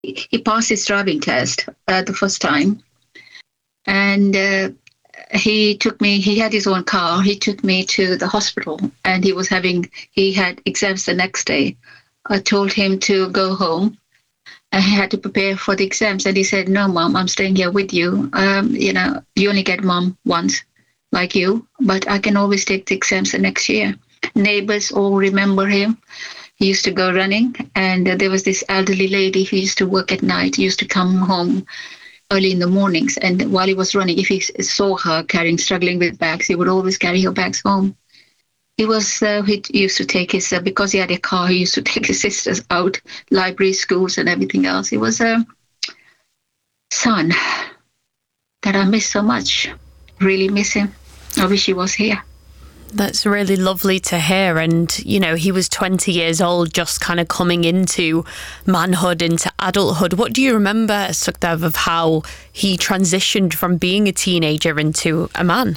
he passed his driving test the first time, and he took me. He had his own car. He took me to the hospital, and he had exams the next day. I told him to go home. And he had to prepare for the exams, and he said, "No, Mom, I'm staying here with you. You only get Mom once, like you, but I can always take the exams the next year." Neighbors all remember him. He used to go running, and there was this elderly lady who used to work at night. He used to come home early in the mornings, and while he was running, if he saw her struggling with bags, he would always carry her bags home. He used to take because he had a car, he used to take his sisters out, libraries, schools, and everything else. He was a son that I miss so much. Really miss him. I wish he was here. That's really lovely to hear. And, he was 20 years old, just kind of coming into manhood, into adulthood. What do you remember, Sukhdev, of how he transitioned from being a teenager into a man?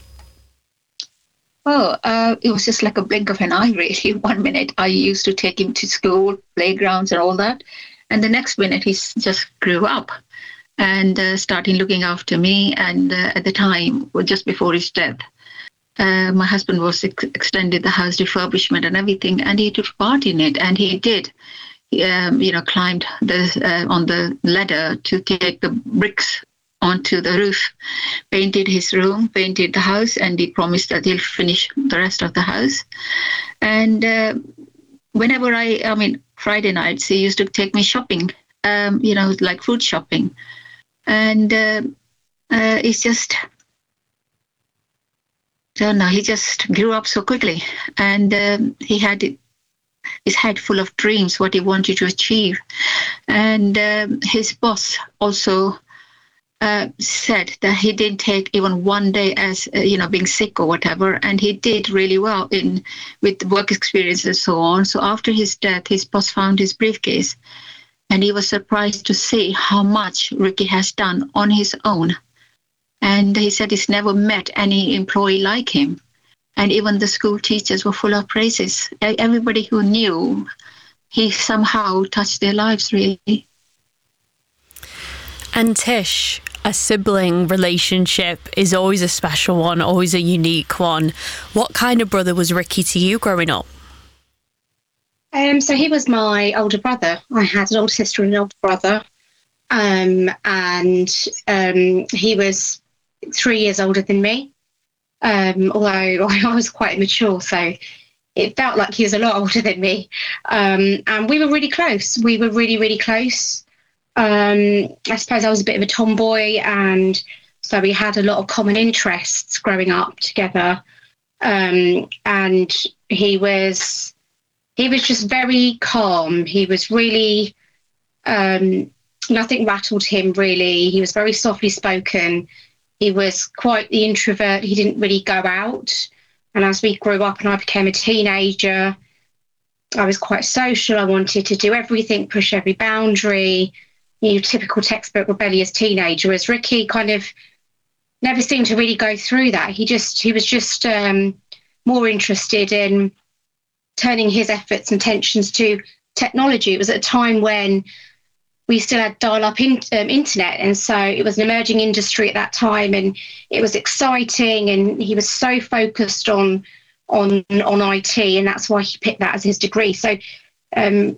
Oh, it was just like a blink of an eye, really. 1 minute, I used to take him to school, playgrounds and all that. And the next minute, he just grew up and started looking after me. And at the time, just before his death, my husband was extended the house refurbishment and everything, and he took part in it. And he did, climbed on the ladder to take the bricks onto the roof, painted his room, painted the house, and he promised that he'll finish the rest of the house. And whenever Friday nights, he used to take me shopping, like food shopping. And it's just, I don't know, he just grew up so quickly. And he had his head full of dreams, what he wanted to achieve. And his boss also said that he didn't take even 1 day as being sick or whatever, and he did really well with work experience and so on. So after his death, his boss found his briefcase, and he was surprised to see how much Ricky has done on his own. And he said he's never met any employee like him, and even the school teachers were full of praises. Everybody who knew, he somehow touched their lives, really. And Tish, a sibling relationship is always a special one, always a unique one. What kind of brother was Ricky to you growing up? So he was my older brother. I had an older sister and an older brother. And he was 3 years older than me. Although I was quite mature, so it felt like he was a lot older than me. And we were really close. We were really, really close. I suppose I was a bit of a tomboy, and so we had a lot of common interests growing up together. And he was just very calm. He was really, nothing rattled him really. He was very softly spoken. He was quite the introvert. He didn't really go out. And as we grew up and I became a teenager, I was quite social. I wanted to do everything, push every boundary. Typical textbook rebellious teenager. Whereas Ricky kind of never seemed to really go through that. He was just more interested in turning his efforts and attentions to technology. It was at a time when we still had dial-up internet, and so it was an emerging industry at that time, and it was exciting. And he was so focused on IT, and that's why he picked that as his degree. So. When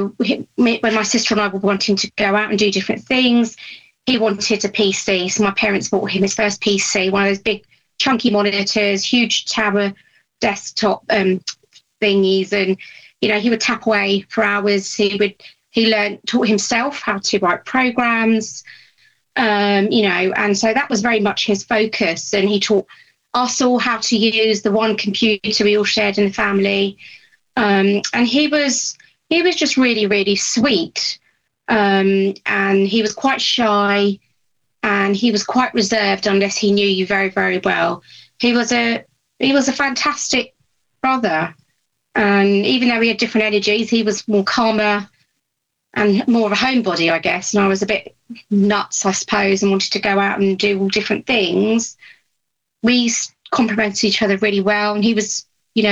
my sister and I were wanting to go out and do different things, he wanted a PC. So my parents bought him his first PC, one of those big chunky monitors, huge tower desktop thingies. And, he would tap away for hours. He taught himself how to write programs, and so that was very much his focus. And he taught us all how to use the one computer we all shared in the family. And he was just really, really sweet. And he was quite shy, and he was quite reserved unless he knew you very, very well. He was a fantastic brother. And even though we had different energies, he was more calmer and more of a homebody, I guess. And I was a bit nuts, I suppose, and wanted to go out and do all different things. We complemented each other really well. And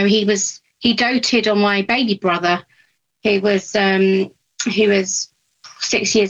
he doted on my baby brother. He was 6 years